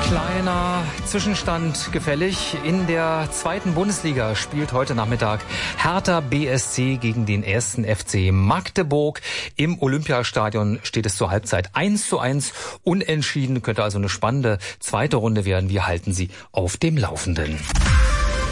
Kleiner Zwischenstand gefällig. In der zweiten Bundesliga spielt heute Nachmittag Hertha BSC gegen den 1. FC Magdeburg. Im Olympiastadion steht es zur Halbzeit 1:1 unentschieden. Könnte also eine spannende zweite Runde werden. Wir halten Sie auf dem Laufenden.